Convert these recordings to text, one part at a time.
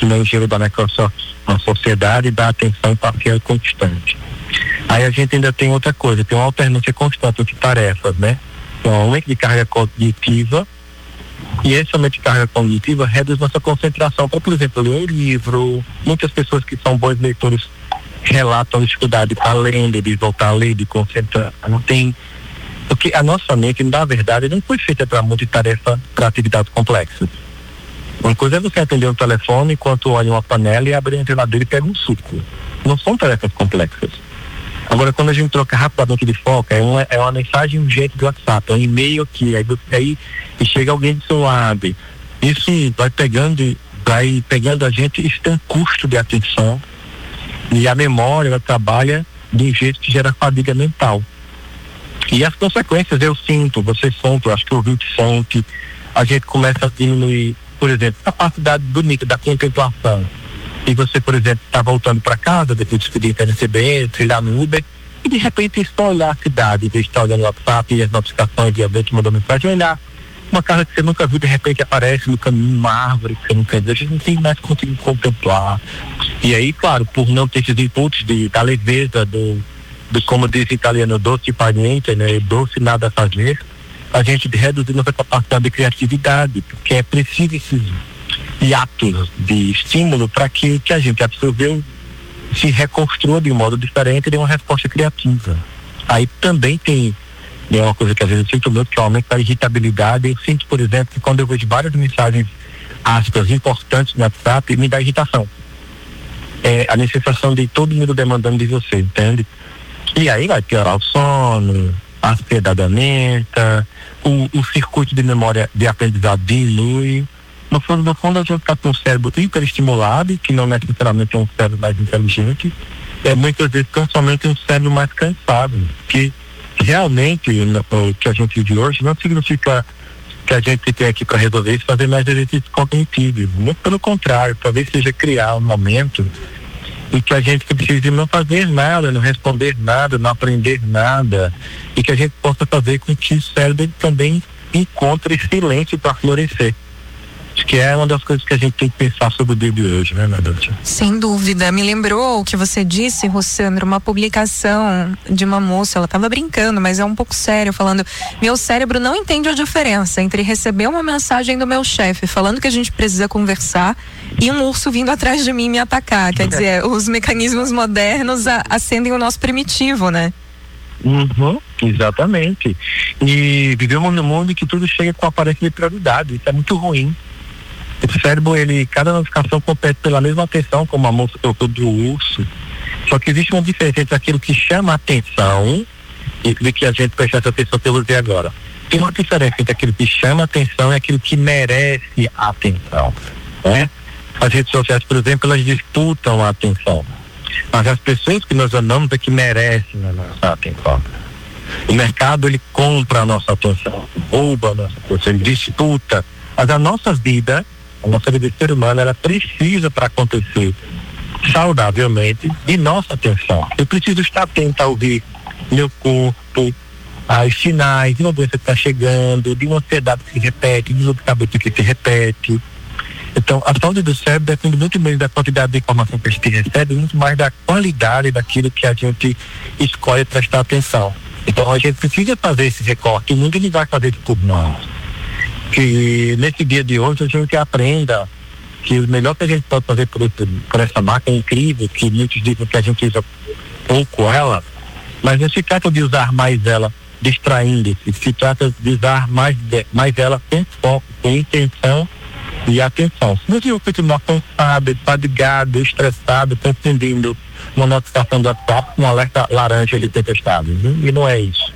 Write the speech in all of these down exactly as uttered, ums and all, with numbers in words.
sinergia da Microsoft na sociedade da atenção parcial e constante. Aí a gente ainda tem outra coisa, tem uma alternância constante de tarefas, né? Então, aumento de carga cognitiva, e esse aumento de carga cognitiva reduz nossa concentração para, por exemplo, ler um livro. Muitas pessoas que são bons leitores relatam dificuldade para ler, de voltar a ler, de concentrar. Não tem... Porque a nossa mente, na verdade, não foi feita para multitarefa, para atividades complexas. Uma coisa é você atender um telefone enquanto olha uma panela e abre a geladeira e pega um suco. Não são tarefas complexas. Agora, quando a gente troca rapidamente de foco, é uma, é uma mensagem urgente do WhatsApp, é um e-mail aqui, aí, aí e chega alguém do seu lado. Isso vai pegando, vai pegando a gente, isso tem um custo de atenção, e a memória, ela trabalha de um jeito que gera fadiga mental. E as consequências eu sinto, você sente, eu acho que o ouvinte sente, a gente começa a diminuir, por exemplo, a capacidade bonita da contemplação. E você, por exemplo, está voltando para casa, depois de pedir para receber, trilhar no Uber, e de repente está olhar a cidade, em vez de estar olhando o WhatsApp e as notificações de alguém que mandou mensagem, olhar uma casa que você nunca viu, de repente aparece no caminho uma árvore que você nunca viu, a gente não tem mais conseguido contemplar. E aí, claro, por não ter esses inputs de, da leveza, do, do como diz em italiano, doce far niente, né, doce nada a fazer, a gente reduz nossa capacidade de criatividade, porque é preciso esses hiatos de estímulo para que o que a gente absorveu se reconstrua de um modo diferente e dê uma resposta criativa. Aí também tem, é uma coisa que às vezes eu sinto muito, que é o aumento da irritabilidade. Eu sinto, por exemplo, que quando eu vejo várias mensagens aspas importantes no WhatsApp, me dá irritação. É a sensação de todo mundo demandando de você, entende? E aí vai piorar o sono, a ansiedade aumenta, o, o circuito de memória de aprendizado diminui. No fundo, no fundo, a gente está com um cérebro hiperestimulado, que não necessariamente é um cérebro mais inteligente, é muitas vezes principalmente um cérebro mais cansado, que realmente o que a gente vive hoje não significa que a gente tem aqui para resolver isso, fazer mais exercícios cognitivos. Muito pelo contrário, talvez seja criar um momento em que a gente precise não fazer nada, não responder nada, não aprender nada, e que a gente possa fazer com que o cérebro também encontre silêncio para florescer. Acho que é uma das coisas que a gente tem que pensar sobre o dia de hoje, né, Nadantia? Sem dúvida. Me lembrou o que você disse, Rossandro, uma publicação de uma moça, ela estava brincando, mas é um pouco sério, falando: meu cérebro não entende a diferença entre receber uma mensagem do meu chefe falando que a gente precisa conversar e um urso vindo atrás de mim me atacar. Quer dizer, os mecanismos modernos a, acendem o nosso primitivo, né? Uhum, exatamente. E vivemos num mundo em que tudo chega com aparência de prioridade. Isso é muito ruim. O cérebro, ele, cada notificação compete pela mesma atenção, como a moça colocou do urso. Só que existe uma diferença entre aquilo que chama a atenção e do que a gente presta atenção pelo dia agora. Tem uma diferença entre aquilo que chama a atenção e aquilo que merece a atenção, né? As redes sociais, por exemplo, elas disputam a atenção. Mas as pessoas que nós amamos é que merecem a nossa atenção. O mercado, ele compra a nossa atenção, rouba a nossa atenção, ele disputa. Mas a nossa vida, a nossa vida de ser humano, ela precisa, para acontecer saudavelmente, de nossa atenção. Eu preciso estar atento a ouvir meu corpo, aos sinais de uma doença que está chegando, de uma ansiedade que se repete, de um cabeça que se repete. Então, a saúde do cérebro depende muito menos da quantidade de informação que a gente recebe, muito mais da qualidade daquilo que a gente escolhe prestar atenção. Então, a gente precisa fazer esse recorte, e ninguém vai fazer isso por nós. Que nesse dia de hoje a gente aprenda que o melhor que a gente pode fazer por, esse, por essa máquina incrível, que muitos dizem que a gente usa pouco ela, mas não se trata de usar mais ela distraindo-se, se trata de usar mais, de, mais ela com foco, com intenção e atenção. Se você continuar cansado, fadigado, estressado, confundindo uma notificação do WhatsApp com um alerta laranja de tempestade, e não é isso.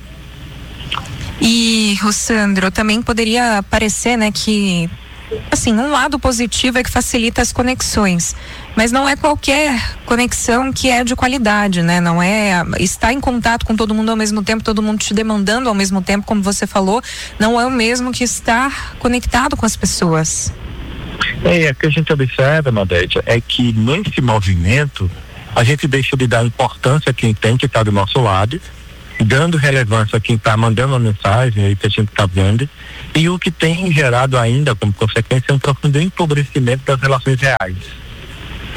E, Rossandro, também poderia parecer, né, que, assim, um lado positivo é que facilita as conexões, mas não é qualquer conexão que é de qualidade, né? Não é estar em contato com todo mundo ao mesmo tempo, todo mundo te demandando ao mesmo tempo, como você falou, não é o mesmo que estar conectado com as pessoas. É, o que a gente observa, Nadete, é que nesse movimento a gente deixa de dar importância a quem tem que estar do nosso lado, dando relevância a quem está mandando a mensagem aí que a gente está vendo, e o que tem gerado ainda como consequência é um profundo empobrecimento das relações reais.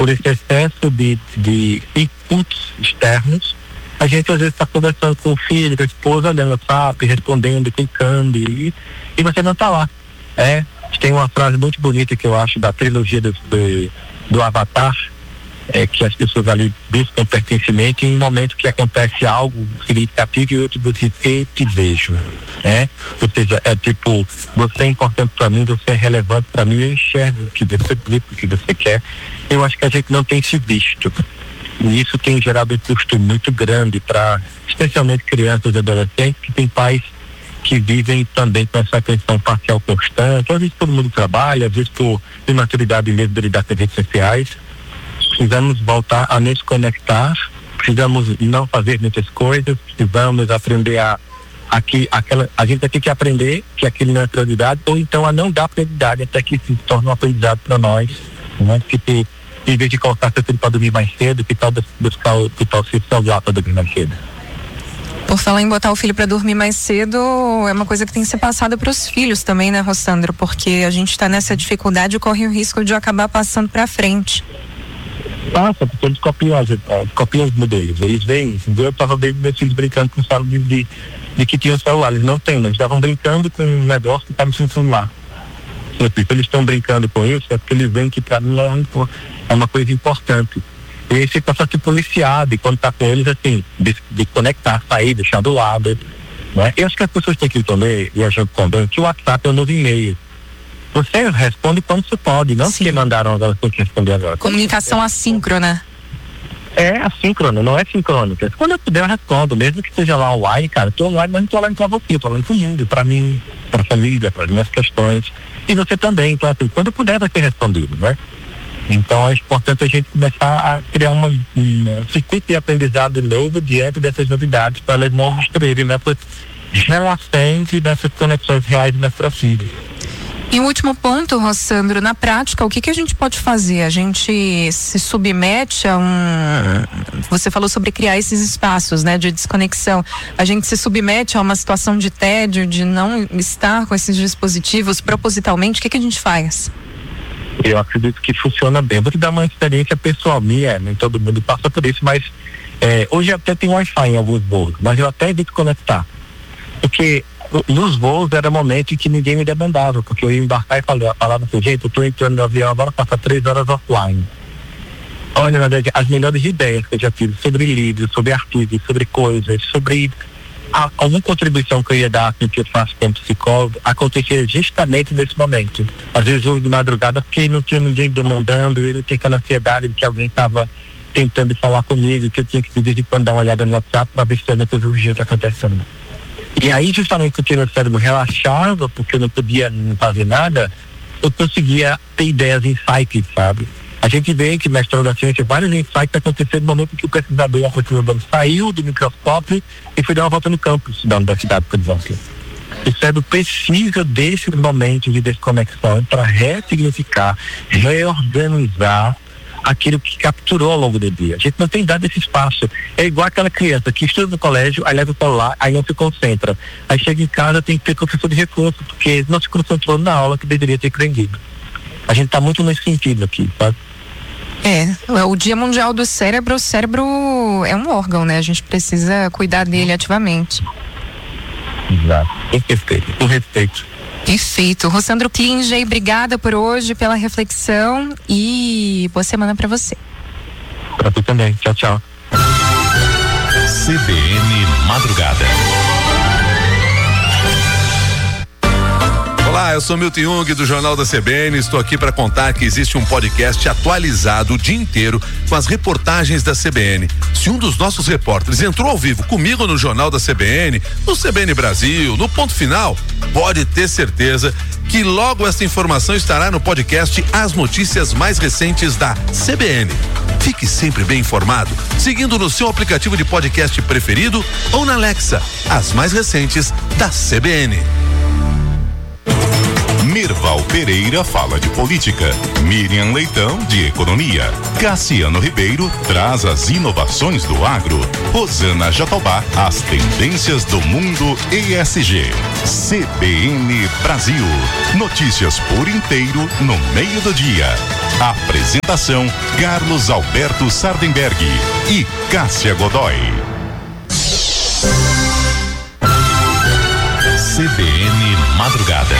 por esse excesso de, de inputs externos, a gente às vezes está conversando com o filho, com a esposa, olhando o WhatsApp, respondendo, clicando, e, e você não está lá. É, tem uma frase muito bonita que eu acho da trilogia do, do, do Avatar, é, que as pessoas ali buscam pertencimento em um momento que acontece algo significativo e outro você e te vejo, né? Ou seja, é tipo, você é importante para mim, você é relevante para mim, eu enxergo o que você vê, o que você quer. Eu acho que a gente não tem se visto. E isso tem gerado um custo muito grande para, especialmente crianças e adolescentes, que têm pais que vivem também com essa questão parcial constante. Às vezes todo mundo trabalha, às vezes por imaturidade mesmo de lidar com as redes sociais. Precisamos voltar a nos conectar, precisamos não fazer muitas coisas, precisamos aprender a, a que aquela, a gente vai ter que aprender que aquilo não é prioridade, ou então a não dar prioridade até que se torne um aprendizado para nós, né? Que te, em vez de colocar seu filho para dormir mais cedo, que tal buscar o que tal se salvar para dormir mais cedo. Por falar em botar o filho para dormir mais cedo, é uma coisa que tem que ser passada para os filhos também, né, Rossandro? Porque a gente está nessa dificuldade e corre o risco de acabar passando para frente. Passa, porque eles copiam as, copiam os modelos. Eles veem, eu estava vendo meus filhos brincando com o celular de, de, de que tinha o celular. Eles não têm, eles estavam brincando com um negócio que estava no celular. Eles estão brincando com isso, é porque eles veem que para mim é uma coisa importante. E aí você passa a ser policiado, e quando está com eles, assim, de, de conectar, sair, deixar do lado. Né? Eu acho que as pessoas têm que entender, e a gente também, que o WhatsApp é um novo e-mail. Você responde quando você pode, não porque mandaram agora, você tem que responder agora. Comunicação assíncrona. É assíncrona, não é sincrônica. Quando eu puder, eu respondo, mesmo que seja lá online, cara, eu tô online, mas não tô online com você, eu tô online com o mundo, pra mim, pra família, para as minhas questões. E você também, então assim, quando eu puder vai ser respondido, né? Então é importante a gente começar a criar uma, um circuito de aprendizado novo diante dessas novidades, para elas não destruírem nessas relações e nessas conexões reais nessas filhas. E o último ponto, Rossandro, na prática, o que que a gente pode fazer? A gente se submete a um... Você falou sobre criar esses espaços, né, de desconexão. A gente se submete a uma situação de tédio, de não estar com esses dispositivos propositalmente. O que que a gente faz? Eu acredito que funciona bem. Vou te dar uma experiência pessoal minha, nem todo mundo passa por isso, mas é, hoje até tem Wi-Fi em alguns voos, mas eu até evito conectar. Porque nos voos era momento em que ninguém me demandava, porque eu ia embarcar e falava, falava assim, gente, eu estou entrando no avião agora, passar três horas offline. Olha, as melhores ideias que eu já tive sobre livros, sobre artigos, sobre coisas, sobre a, alguma contribuição que eu ia dar com o que eu faço como psicólogo, acontecia justamente nesse momento. Às vezes eu de madrugada, porque não tinha ninguém demandando, eu não tinha aquela ansiedade de que alguém estava tentando falar comigo, que eu tinha que de vez em quando dar uma olhada no WhatsApp para ver se a metodologia está acontecendo. E aí, justamente, porque o meu cérebro relaxava, porque eu não podia fazer nada, eu conseguia ter ideias, insights, sabe? A gente vê que na história da ciência, vários insights aconteceram no momento que o pesquisador saiu do microscópio e foi dar uma volta no campus da universidade, por exemplo. O cérebro precisa desses momentos de desconexão para ressignificar, reorganizar aquilo que capturou ao longo do dia. A gente não tem dado esse espaço. É igual aquela criança que estuda no colégio, aí leva o celular, aí não se concentra. Aí chega em casa, tem que ter professor de recurso, porque não se concentrou na aula que deveria ter aprendido. A gente está muito nesse sentido aqui, sabe? É, o Dia Mundial do Cérebro, o cérebro é um órgão, né? A gente precisa cuidar dele ativamente. Exato. Com respeito. Com respeito. Perfeito. Rossandro Klinger, obrigada por hoje, pela reflexão e boa semana para você. Para tu também. Tchau, tchau. C B N Madrugada. Olá, eu sou Milton Jung do Jornal da C B N. Estou aqui para contar que existe um podcast atualizado o dia inteiro com as reportagens da C B N. Se um dos nossos repórteres entrou ao vivo comigo no Jornal da C B N, no C B N Brasil, no Ponto Final, pode ter certeza que logo essa informação estará no podcast As Notícias Mais Recentes da C B N. Fique sempre bem informado, seguindo no seu aplicativo de podcast preferido ou na Alexa, as mais recentes da C B N. Merval Pereira fala de política, Miriam Leitão de economia, Cassiano Ribeiro traz as inovações do agro, Rosana Jatobá as tendências do mundo E S G. C B N Brasil, notícias por inteiro no meio do dia. Apresentação Carlos Alberto Sardenberg e Cássia Godoy. C B N Madrugada.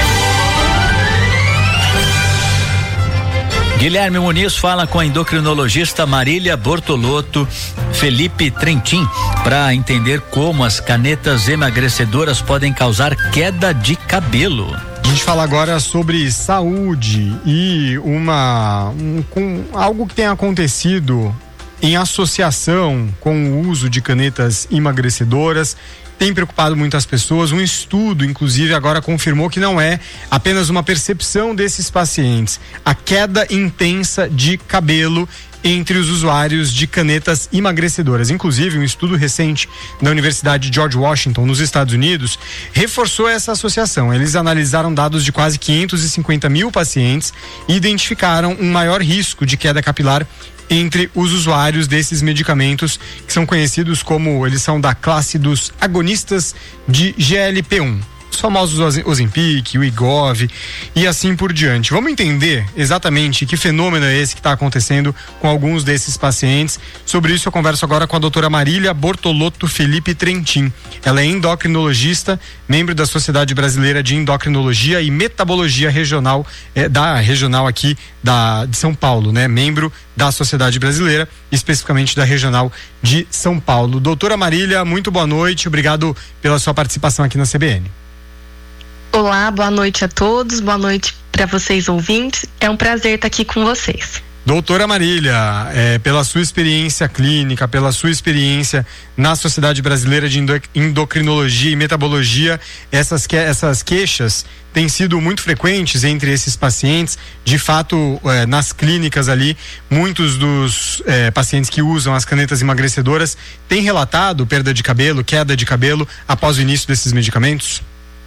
Guilherme Muniz fala com a endocrinologista Marília Bortolotto Felipe Trentin para entender como as canetas emagrecedoras podem causar queda de cabelo. A gente fala agora sobre saúde e uma um, com algo que tem acontecido em associação com o uso de canetas emagrecedoras. Tem preocupado muitas pessoas. Um estudo, inclusive, agora confirmou que não é apenas uma percepção desses pacientes. A queda intensa de cabelo entre os usuários de canetas emagrecedoras. Inclusive, um estudo recente da Universidade de George Washington, nos Estados Unidos, reforçou essa associação. Eles analisaram dados de quase quinhentos e cinquenta mil pacientes e identificaram um maior risco de queda capilar entre os usuários desses medicamentos, que são conhecidos como, eles são da classe dos agonistas de G L P um. Os famosos Ozempic, o Wegovy e assim por diante. Vamos entender exatamente que fenômeno é esse que está acontecendo com alguns desses pacientes. Sobre isso eu converso agora com a doutora Marília Bortolotto Felipe Trentin. Ela é endocrinologista, membro da Sociedade Brasileira de Endocrinologia e Metabologia Regional, é, da regional aqui da, de São Paulo, né? Membro da Sociedade Brasileira, especificamente da Regional de São Paulo. Doutora Marília, muito boa noite, obrigado pela sua participação aqui na C B N. Olá, boa noite a todos, boa noite para vocês ouvintes, é um prazer estar aqui com vocês. Doutora Marília, é, pela sua experiência clínica, pela sua experiência na Sociedade Brasileira de Endocrinologia e Metabologia, essas, que, essas queixas têm sido muito frequentes entre esses pacientes. De fato, é, nas clínicas ali, muitos dos é, pacientes que usam as canetas emagrecedoras têm relatado perda de cabelo, queda de cabelo após o início desses medicamentos?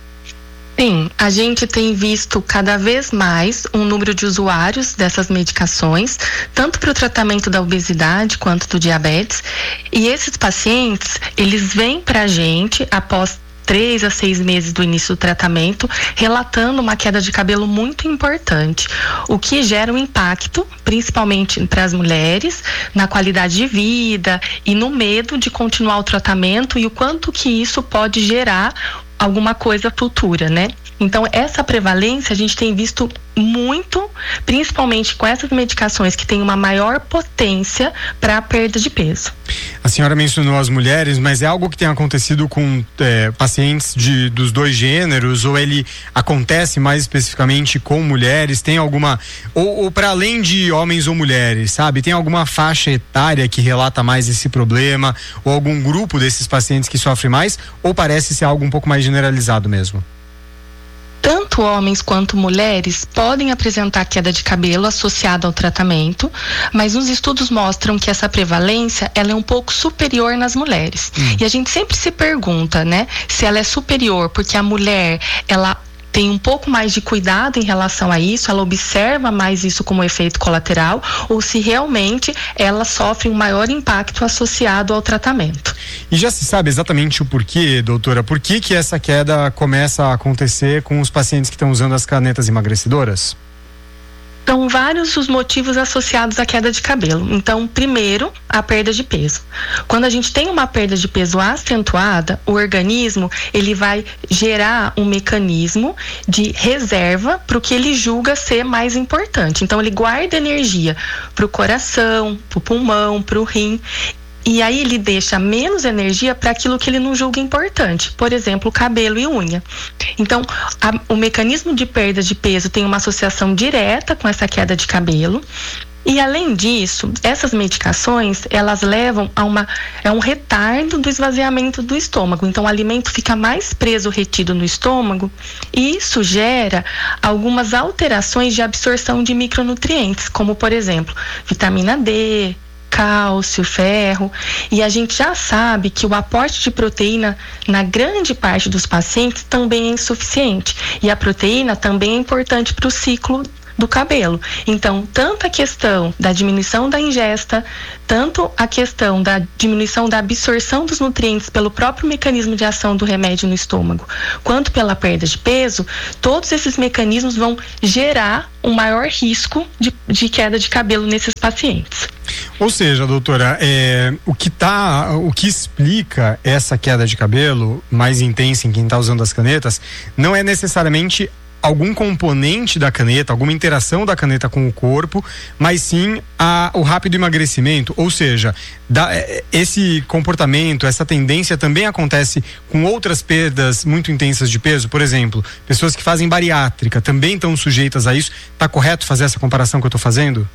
Sim, a gente tem visto cada vez mais um número de usuários dessas medicações, tanto para o tratamento da obesidade quanto do diabetes. E esses pacientes, eles vêm para a gente após três a seis meses do início do tratamento, relatando uma queda de cabelo muito importante, o que gera um impacto, principalmente para as mulheres, na qualidade de vida e no medo de continuar o tratamento e o quanto que isso pode gerar alguma coisa futura, né? Então, essa prevalência a gente tem visto muito, principalmente com essas medicações que têm uma maior potência para a perda de peso. A senhora mencionou as mulheres, mas é algo que tem acontecido com é, pacientes de, dos dois gêneros, ou ele acontece mais especificamente com mulheres? Tem alguma, ou, ou para além de homens ou mulheres, sabe? Tem alguma faixa etária que relata mais esse problema, ou algum grupo desses pacientes que sofre mais, ou parece ser algo um pouco mais generalizado mesmo? Tanto homens quanto mulheres podem apresentar queda de cabelo associada ao tratamento, mas os estudos mostram que essa prevalência ela é um pouco superior nas mulheres. Hum. E a gente sempre se pergunta, né, se ela é superior porque a mulher, ela tem um pouco mais de cuidado em relação a isso, ela observa mais isso como efeito colateral, ou se realmente ela sofre um maior impacto associado ao tratamento. E já se sabe exatamente o porquê, doutora? Por que que essa queda começa a acontecer com os pacientes que estão usando as canetas emagrecedoras? São vários os motivos associados à queda de cabelo. Então, primeiro, a perda de peso. Quando a gente tem uma perda de peso acentuada, o organismo ele vai gerar um mecanismo de reserva para o que ele julga ser mais importante. Então, ele guarda energia para o coração, para o pulmão, para o rim. E aí ele deixa menos energia para aquilo que ele não julga importante, por exemplo, cabelo e unha. Então, a, o mecanismo de perda de peso tem uma associação direta com essa queda de cabelo. E além disso, essas medicações, elas levam a uma, é um retardo do esvaziamento do estômago. Então, o alimento fica mais preso, retido no estômago, e isso gera algumas alterações de absorção de micronutrientes, como, por exemplo, vitamina D, cálcio, ferro, e a gente já sabe que o aporte de proteína na grande parte dos pacientes também é insuficiente, e a proteína também é importante para o ciclo do cabelo. Então, tanto a questão da diminuição da ingesta, tanto a questão da diminuição da absorção dos nutrientes pelo próprio mecanismo de ação do remédio no estômago, quanto pela perda de peso, todos esses mecanismos vão gerar um maior risco de, de queda de cabelo nesses pacientes. Ou seja, doutora, é, o que tá, o que explica essa queda de cabelo mais intensa em quem está usando as canetas não é necessariamente algum componente da caneta, alguma interação da caneta com o corpo, mas sim a, o rápido emagrecimento, ou seja, da, esse comportamento, essa tendência também acontece com outras perdas muito intensas de peso. Por exemplo, pessoas que fazem bariátrica também estão sujeitas a isso. Tá correto fazer essa comparação que eu estou fazendo?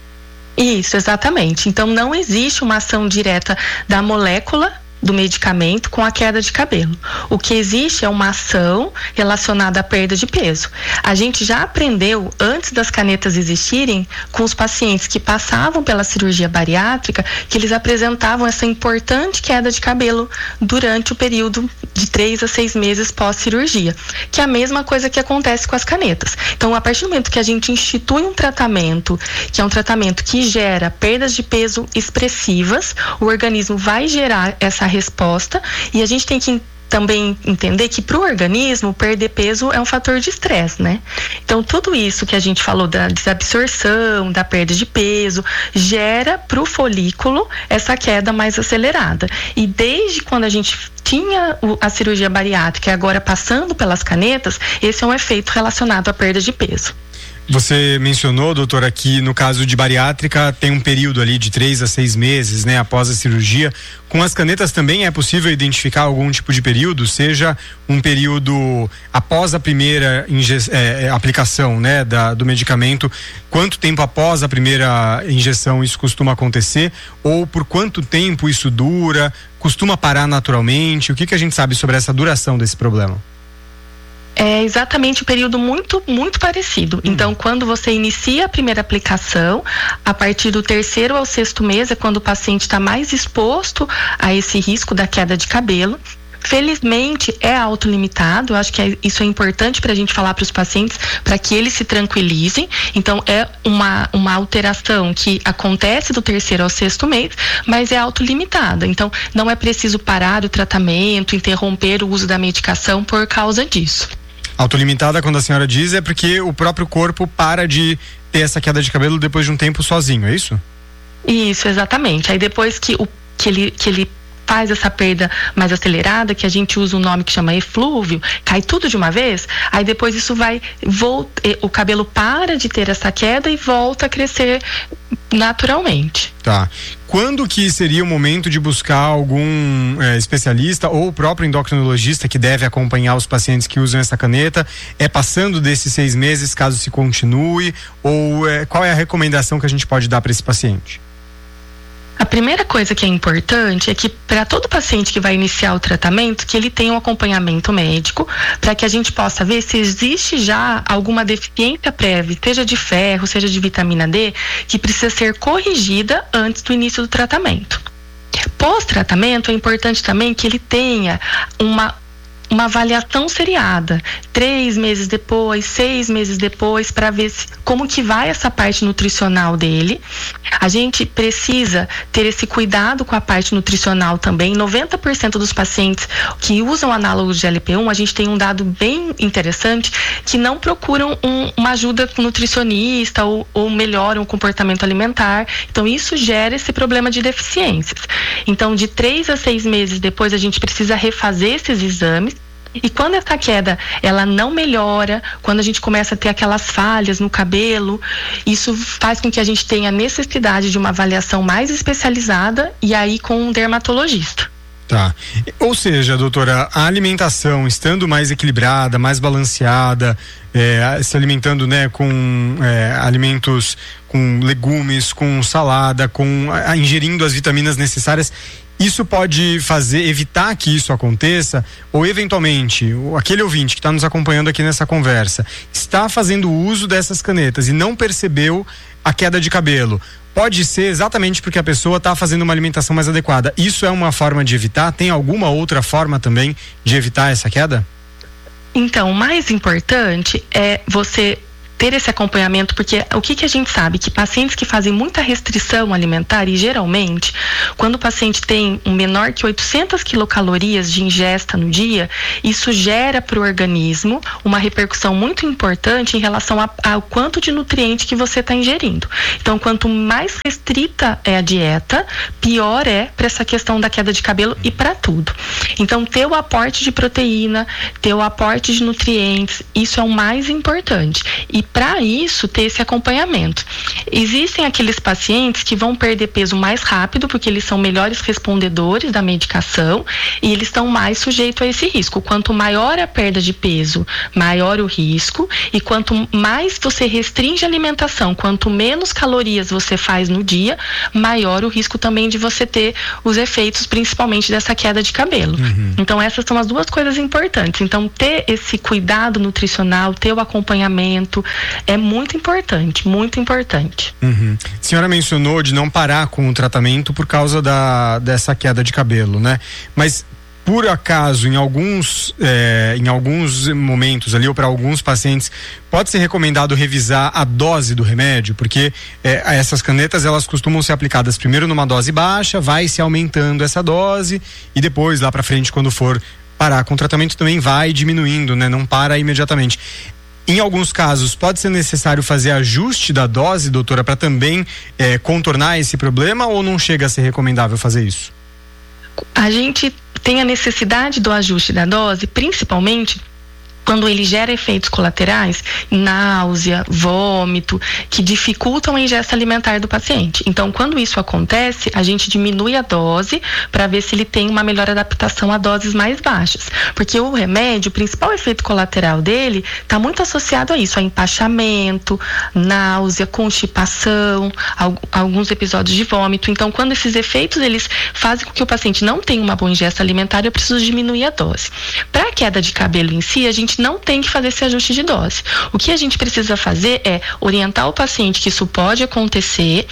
Isso, exatamente. Então não existe uma ação direta da molécula do medicamento com a queda de cabelo. O que existe é uma ação relacionada à perda de peso. A gente já aprendeu, antes das canetas existirem, com os pacientes que passavam pela cirurgia bariátrica, que eles apresentavam essa importante queda de cabelo durante o período de três a seis meses pós-cirurgia, que é a mesma coisa que acontece com as canetas. Então, a partir do momento que a gente institui um tratamento, que é um tratamento que gera perdas de peso expressivas, o organismo vai gerar essa resposta, e a gente tem que também entender que para o organismo perder peso é um fator de estresse, né? Então tudo isso que a gente falou da desabsorção, da perda de peso, gera para o folículo essa queda mais acelerada. E desde quando a gente tinha a cirurgia bariátrica e agora passando pelas canetas, esse é um efeito relacionado à perda de peso. Você mencionou, doutora, que no caso de bariátrica tem um período ali de três a seis meses, né, após a cirurgia. Com as canetas também é possível identificar algum tipo de período, seja um período após a primeira inje- é, aplicação, né, da, do medicamento, quanto tempo após a primeira injeção isso costuma acontecer, ou por quanto tempo isso dura, costuma parar naturalmente? O que que a gente sabe sobre essa duração desse problema? É exatamente um período muito, muito parecido. Hum. Então, quando você inicia a primeira aplicação, a partir do terceiro ao sexto mês é quando o paciente está mais exposto a esse risco da queda de cabelo. Felizmente é autolimitado. Eu acho que é, isso é importante para a gente falar para os pacientes, para que eles se tranquilizem. Então é uma, uma alteração que acontece do terceiro ao sexto mês, mas é autolimitada. Então não é preciso parar o tratamento, interromper o uso da medicação por causa disso. Autolimitada, quando a senhora diz, é porque o próprio corpo para de ter essa queda de cabelo depois de um tempo sozinho, é isso? Isso, exatamente. Aí depois que, o, que ele, que ele faz essa perda mais acelerada, que a gente usa um nome que chama eflúvio, cai tudo de uma vez, aí depois isso vai volta, o cabelo para de ter essa queda e volta a crescer naturalmente. Tá. Quando que seria o momento de buscar algum é, especialista ou o próprio endocrinologista que deve acompanhar os pacientes que usam essa caneta? É passando desses seis meses, caso se continue, ou é, qual é a recomendação que a gente pode dar para esse paciente? A primeira coisa que é importante é que para todo paciente que vai iniciar o tratamento, que ele tenha um acompanhamento médico, para que a gente possa ver se existe já alguma deficiência prévia, seja de ferro, seja de vitamina D, que precisa ser corrigida antes do início do tratamento. Pós-tratamento é importante também que ele tenha uma uma avaliação seriada, três meses depois, seis meses depois, para ver se, como que vai essa parte nutricional dele. A gente precisa ter esse cuidado com a parte nutricional também. noventa por cento dos pacientes que usam análogos de L P um, a gente tem um dado bem interessante, que não procuram um, uma ajuda com nutricionista ou, ou melhoram o comportamento alimentar. Então isso gera esse problema de deficiências. Então de três a seis meses depois a gente precisa refazer esses exames. E quando essa queda ela não melhora, quando a gente começa a ter aquelas falhas no cabelo, isso faz com que a gente tenha necessidade de uma avaliação mais especializada e aí com um dermatologista. Tá. Ou seja, doutora, a alimentação estando mais equilibrada, mais balanceada, é, se alimentando, né, com é, alimentos, com legumes, com salada, com a, ingerindo as vitaminas necessárias, Isso pode fazer, evitar que isso aconteça, ou eventualmente, aquele ouvinte que está nos acompanhando aqui nessa conversa, está fazendo uso dessas canetas e não percebeu a queda de cabelo. Pode ser exatamente porque a pessoa está fazendo uma alimentação mais adequada. Isso é uma forma de evitar? Tem alguma outra forma também de evitar essa queda? Então, o mais importante é você ter esse acompanhamento, porque o que que a gente sabe? Que pacientes que fazem muita restrição alimentar, e geralmente, quando o paciente tem um menor que oitocentas quilocalorias de ingesta no dia, isso gera para o organismo uma repercussão muito importante em relação a, ao quanto de nutriente que você está ingerindo. Então, quanto mais restrita é a dieta, pior é para essa questão da queda de cabelo e para tudo. Então, ter o aporte de proteína, ter o aporte de nutrientes, isso é o mais importante. E para isso, ter esse acompanhamento. Existem aqueles pacientes que vão perder peso mais rápido, porque eles são melhores respondedores da medicação e eles estão mais sujeitos a esse risco. Quanto maior a perda de peso, maior o risco, e quanto mais você restringe a alimentação, quanto menos calorias você faz no dia, maior o risco também de você ter os efeitos, principalmente dessa queda de cabelo. Uhum. Então, essas são as duas coisas importantes. Então, ter esse cuidado nutricional, ter o acompanhamento, é muito importante, muito importante. Uhum. A senhora mencionou de não parar com o tratamento por causa da, dessa queda de cabelo, né? Mas por acaso, em alguns, é, em alguns momentos ali, ou para alguns pacientes, pode ser recomendado revisar a dose do remédio? Porque é, essas canetas, elas costumam ser aplicadas primeiro numa dose baixa, vai se aumentando essa dose, e depois, lá para frente, quando for parar com o tratamento, também vai diminuindo, né? Não para imediatamente. Em alguns casos, pode ser necessário fazer ajuste da dose, doutora, para também é, contornar esse problema, ou não chega a ser recomendável fazer isso? A gente tem a necessidade do ajuste da dose, principalmente quando ele gera efeitos colaterais, náusea, vômito, que dificultam a ingesta alimentar do paciente. Então, quando isso acontece, a gente diminui a dose para ver se ele tem uma melhor adaptação a doses mais baixas. Porque o remédio, o principal efeito colateral dele, está muito associado a isso, a empachamento, náusea, constipação, alguns episódios de vômito. Então, quando esses efeitos eles fazem com que o paciente não tenha uma boa ingesta alimentar, eu preciso diminuir a dose. Para a queda de cabelo em si, a gente não tem que fazer esse ajuste de dose. O que a gente precisa fazer é orientar o paciente que isso pode acontecer,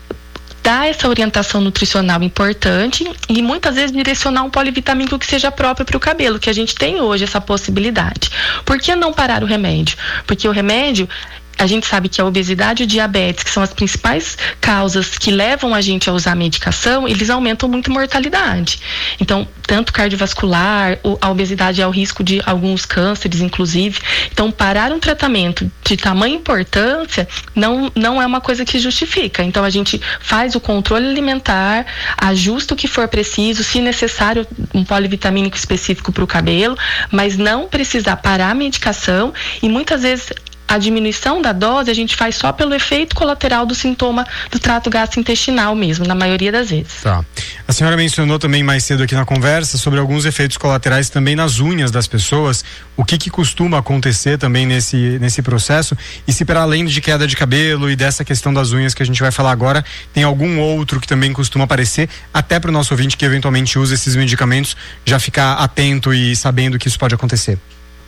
dar essa orientação nutricional importante e muitas vezes direcionar um polivitamínico que seja próprio para o cabelo, que a gente tem hoje essa possibilidade. Por que não parar o remédio? Porque o remédio, a gente sabe que a obesidade e o diabetes, que são as principais causas que levam a gente a usar a medicação, eles aumentam muito a mortalidade. Então, tanto cardiovascular, a obesidade é o risco de alguns cânceres, inclusive. Então, parar um tratamento de tamanha importância não, não é uma coisa que justifica. Então, a gente faz o controle alimentar, ajusta o que for preciso, se necessário, um polivitamínico específico para o cabelo, mas não precisar parar a medicação, e muitas vezes a diminuição da dose a gente faz só pelo efeito colateral do sintoma do trato gastrointestinal mesmo, na maioria das vezes. Tá. A senhora mencionou também mais cedo aqui na conversa sobre alguns efeitos colaterais também nas unhas das pessoas. O que que costuma acontecer também nesse, nesse processo? E se para além de queda de cabelo e dessa questão das unhas que a gente vai falar agora, tem algum outro que também costuma aparecer, até para o nosso ouvinte que eventualmente usa esses medicamentos já ficar atento e sabendo que isso pode acontecer?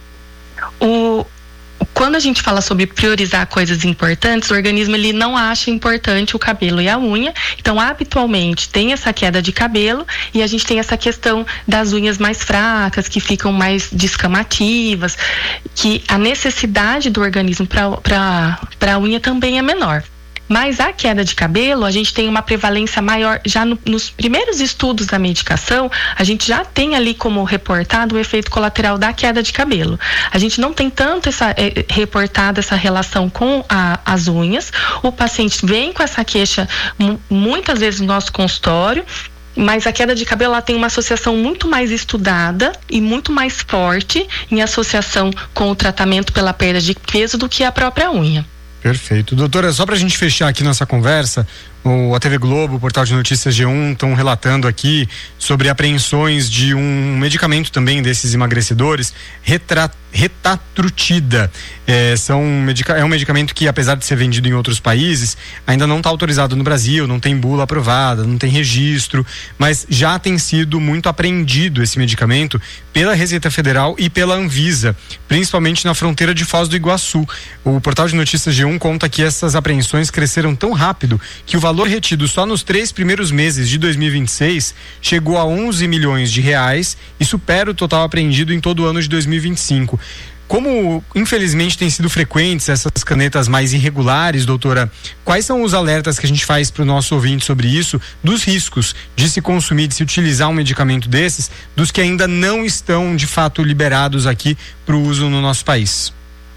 O Quando a gente fala sobre priorizar coisas importantes, o organismo ele não acha importante o cabelo e a unha. Então, habitualmente, tem essa queda de cabelo e a gente tem essa questão das unhas mais fracas, que ficam mais descamativas, que a necessidade do organismo para a unha também é menor. Mas a queda de cabelo, a gente tem uma prevalência maior, já no, nos primeiros estudos da medicação, a gente já tem ali como reportado o efeito colateral da queda de cabelo. A gente não tem tanto essa, é, reportado essa relação com a, as unhas. O paciente vem com essa queixa muitas vezes no nosso consultório, mas a queda de cabelo ela tem uma associação muito mais estudada e muito mais forte em associação com o tratamento pela perda de peso do que a própria unha. Perfeito. Doutora, só pra gente fechar aqui nossa conversa, O, a T V Globo, o portal de notícias G um estão relatando aqui sobre apreensões de um medicamento também desses emagrecedores, retra, retatrutida. É, são, é um medicamento que, apesar de ser vendido em outros países, ainda não está autorizado no Brasil, não tem bula aprovada, não tem registro, mas já tem sido muito apreendido esse medicamento pela Receita Federal e pela Anvisa, principalmente na fronteira de Foz do Iguaçu. O portal de notícias G um conta que essas apreensões cresceram tão rápido que o valor retido só nos três primeiros meses de dois mil e vinte e seis chegou a onze milhões de reais e supera o total apreendido em todo o ano de dois mil e vinte e cinco. Como, infelizmente, têm sido frequentes essas canetas mais irregulares, doutora, quais são os alertas que a gente faz para o nosso ouvinte sobre isso, dos riscos de se consumir, de se utilizar um medicamento desses, dos que ainda não estão, de fato, liberados aqui para o uso no nosso país?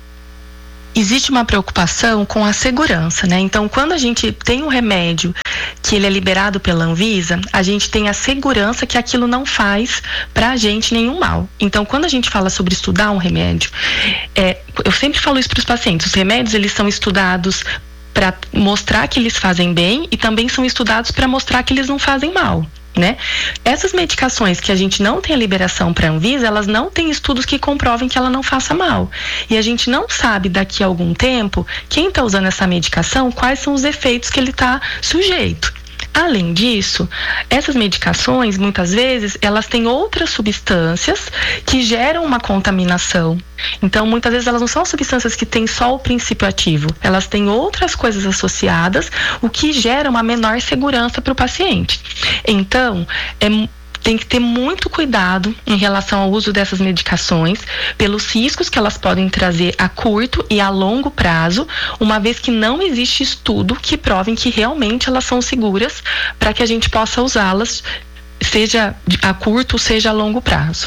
Existe uma preocupação com a segurança, né? Então, quando a gente tem um remédio que ele é liberado pela Anvisa, a gente tem a segurança que aquilo não faz pra gente nenhum mal. Então, quando a gente fala sobre estudar um remédio, é, eu sempre falo isso para os pacientes, os remédios, eles são estudados para mostrar que eles fazem bem e também são estudados para mostrar que eles não fazem mal. Né? Essas medicações que a gente não tem a liberação para a Anvisa, elas não têm estudos que comprovem que ela não faça mal. E a gente não sabe daqui a algum tempo quem está usando essa medicação, quais são os efeitos que ele está sujeito. Além disso, essas medicações, muitas vezes, elas têm outras substâncias que geram uma contaminação. Então, muitas vezes, elas não são substâncias que têm só o princípio ativo. Elas têm outras coisas associadas, o que gera uma menor segurança para o paciente. Então, é tem que ter muito cuidado em relação ao uso dessas medicações, pelos riscos que elas podem trazer a curto e a longo prazo, uma vez que não existe estudo que provem que realmente elas são seguras para que a gente possa usá-las, seja a curto, seja a longo prazo.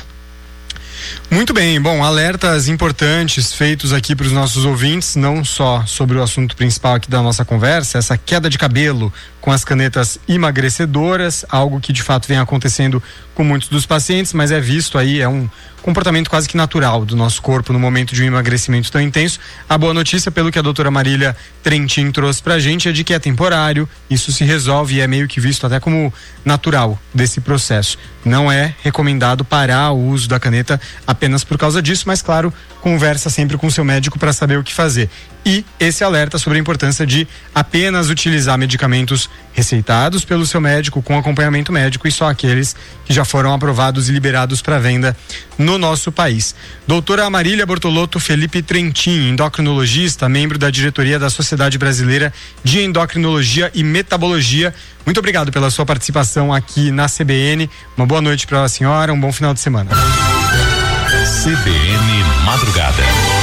Muito bem, bom, alertas importantes feitos aqui para os nossos ouvintes, não só sobre o assunto principal aqui da nossa conversa, essa queda de cabelo com as canetas emagrecedoras, algo que de fato vem acontecendo com muitos dos pacientes, mas é visto aí, é um comportamento quase que natural do nosso corpo no momento de um emagrecimento tão intenso. A boa notícia, pelo que a doutora Marília Trentin trouxe pra gente, é de que é temporário, isso se resolve e é meio que visto até como natural desse processo. Não é recomendado parar o uso da caneta apenas por causa disso, mas claro, conversa sempre com o seu médico para saber o que fazer. E esse alerta sobre a importância de apenas utilizar medicamentos receitados pelo seu médico, com acompanhamento médico, e só aqueles que já foram aprovados e liberados para venda no nosso país. Doutora Marília Bortolotto Felipe Trentin, endocrinologista, membro da diretoria da Sociedade Brasileira de Endocrinologia e Metabologia, muito obrigado pela sua participação aqui na C B N. Uma boa noite para a senhora, um bom final de semana. C B N Madrugada.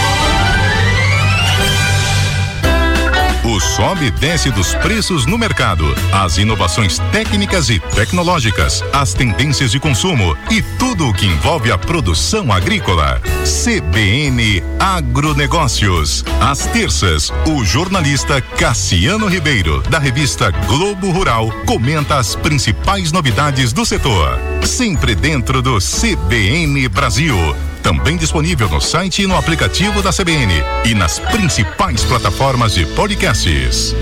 O sobe e desce dos preços no mercado, as inovações técnicas e tecnológicas, as tendências de consumo e tudo o que envolve a produção agrícola. C B N Agronegócios. Às terças, o jornalista Cassiano Ribeiro, da revista Globo Rural, comenta as principais novidades do setor. Sempre dentro do C B N Brasil. Também disponível no site e no aplicativo da C B N e nas principais plataformas de podcasts.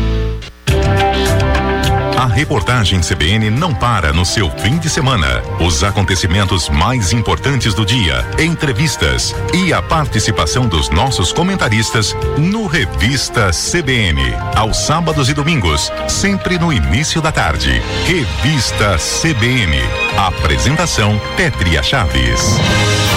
A reportagem C B N não para no seu fim de semana. Os acontecimentos mais importantes do dia, entrevistas e a participação dos nossos comentaristas no Revista C B N. Aos sábados e domingos, sempre no início da tarde. Revista C B N. Apresentação Pétria Chaves.